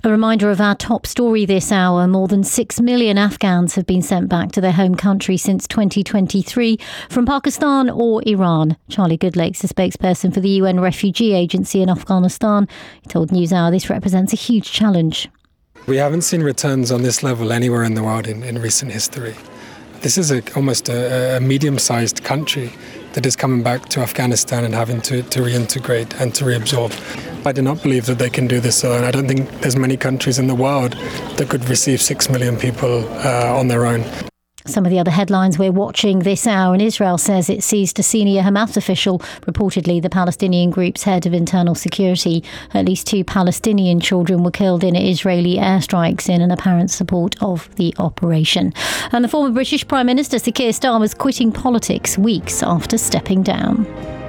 A reminder of our top story this hour. More than 6 million Afghans have been sent back to their home country since 2023 from Pakistan or Iran. Charlie Goodlake's the spokesperson for the UN Refugee Agency in Afghanistan. He told NewsHour this represents a huge challenge. We haven't seen returns on this level anywhere in the world in recent history. This is almost a medium-sized country that is coming back to Afghanistan and having to reintegrate and to reabsorb. I do not believe that they can do this alone. I don't think there's many countries in the world that could receive 6 million people on their own. Some of the other headlines we're watching this hour, and Israel says it seized a senior Hamas official, reportedly the Palestinian group's head of internal security. At least 2 Palestinian children were killed in Israeli airstrikes in an apparent support of the operation. And the former British Prime Minister Sir Keir Starmer's quitting politics weeks after stepping down.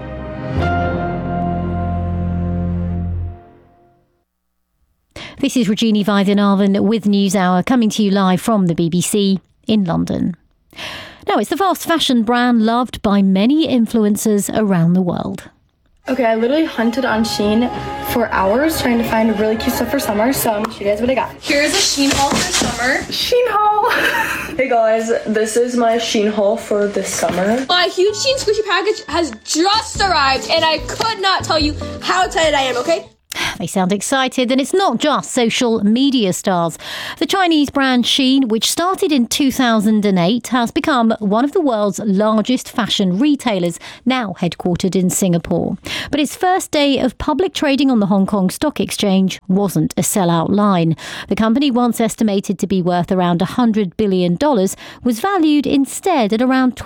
This is Rajini Vaidyanathan with NewsHour, coming to you live from the BBC in London. Now, it's the fast fashion brand loved by many influencers around the world. Okay, I literally hunted on Shein for hours trying to find really cute stuff for summer, so I'm gonna show you guys what I got. Here's a Shein haul for summer. Shein haul! Hey guys, this is my Shein haul for this summer. My huge Shein squishy package has just arrived, and I could not tell you how excited I am, okay? They sound excited, and it's not just social media stars. The Chinese brand Shein, which started in 2008, has become one of the world's largest fashion retailers, now headquartered in Singapore. But its first day of public trading on the Hong Kong Stock Exchange wasn't a sellout line. The company, once estimated to be worth around $100 billion, was valued instead at around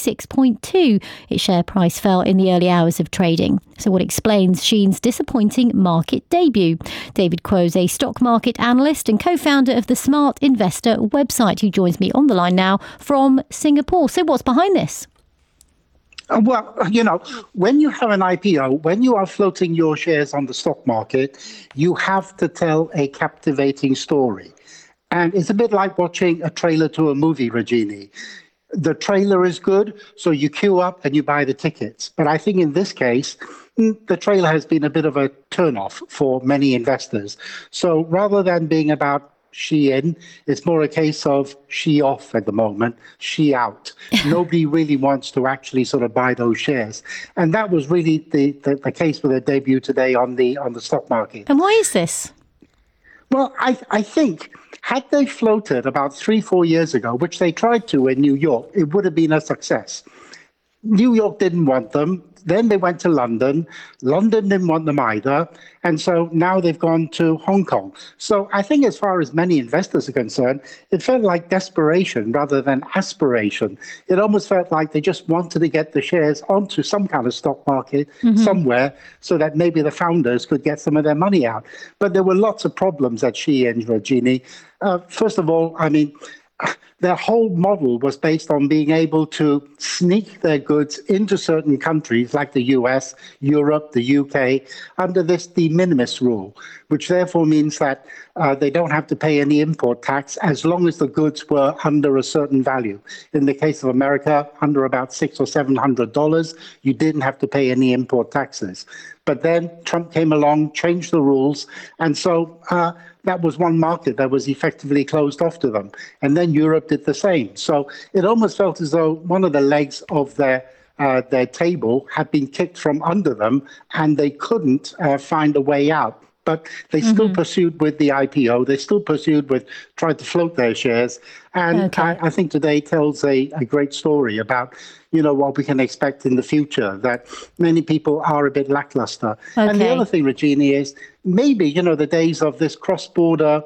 26.2. Its share price fell in the early hours of trading. So what explains Shein's disappointing market debut? David Quo's a stock market analyst and co-founder of the Smart Investor website, who joins me on the line now from Singapore. So what's behind this? Well, when you have an IPO, when you are floating your shares on the stock market, you have to tell a captivating story. And it's a bit like watching a trailer to a movie, Rajini. The trailer is good, so you queue up and you buy the tickets. But I think in this case, the trailer has been a bit of a turn-off for many investors. So rather than being about Shein, it's more a case of she off at the moment, she out. Nobody really wants to actually sort of buy those shares. And that was really the case with their debut today on the stock market. And why is this? Well, I think had they floated about 3-4 years ago, which they tried to in New York, it would have been a success. New York didn't want them. Then they went to London. London didn't want them either. And so now they've gone to Hong Kong. So I think as far as many investors are concerned, it felt like desperation rather than aspiration. It almost felt like they just wanted to get the shares onto some kind of stock market somewhere so that maybe the founders could get some of their money out. But there were lots of problems at Shein, Rajini. First of all, I mean, their whole model was based on being able to sneak their goods into certain countries like the US, Europe, the UK, under this de minimis rule, which therefore means that they don't have to pay any import tax as long as the goods were under a certain value. In the case of America, under about $600 or $700, you didn't have to pay any import taxes. But then Trump came along, changed the rules, and so that was one market that was effectively closed off to them. And then Europe did the same. So it almost felt as though one of the legs of their table had been kicked from under them, and they couldn't find a way out. But they still pursued with the IPO. They still pursued with trying to float their shares. And I think today tells a great story about, what we can expect in the future, that many people are a bit lackluster. And the other thing, Regina, is maybe, the days of this cross-border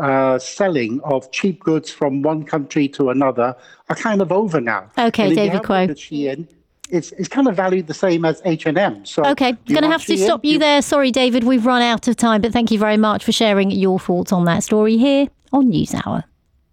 selling of cheap goods from one country to another are kind of over now. Okay, David Quo. It's kind of valued the same as H&M. So okay, going to have to stop you there. Sorry, David, we've run out of time, but thank you very much for sharing your thoughts on that story here on NewsHour.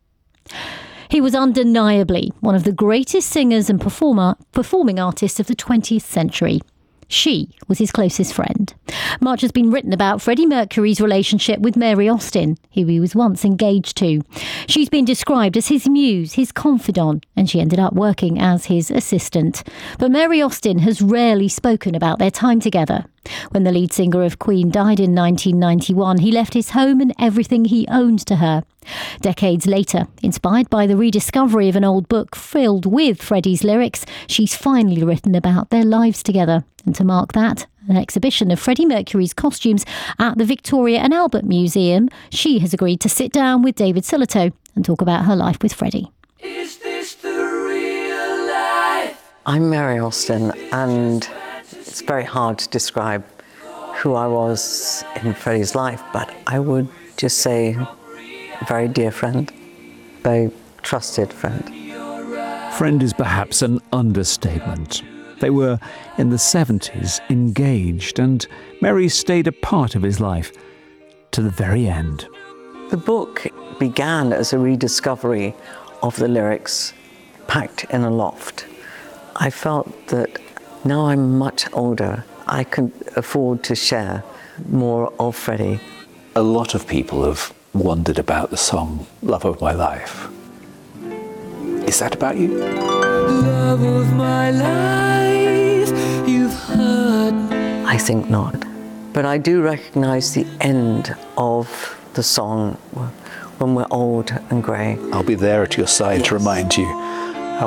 He was undeniably one of the greatest singers and performing artists of the 20th century. She was his closest friend. Much has been written about Freddie Mercury's relationship with Mary Austin, who he was once engaged to. She's been described as his muse, his confidant, and she ended up working as his assistant. But Mary Austin has rarely spoken about their time together. When the lead singer of Queen died in 1991, he left his home and everything he owned to her. Decades later, inspired by the rediscovery of an old book filled with Freddie's lyrics, she's finally written about their lives together. And to mark that, an exhibition of Freddie Mercury's costumes at the Victoria and Albert Museum, she has agreed to sit down with David Sillito and talk about her life with Freddie. Is this the real life? I'm Mary Austin, and it's very hard to describe who I was in Freddie's life, but I would just say a very dear friend, very trusted friend. Friend is perhaps an understatement. They were in the 70s, engaged, and Mary stayed a part of his life to the very end. The book began as a rediscovery of the lyrics packed in a loft. I felt that now I'm much older, I can afford to share more of Freddie. A lot of people have wondered about the song Love of My Life. Is that about you? Love of my life, you've heard. I think not. But I do recognize the end of the song when we're old and grey. I'll be there at your side to remind you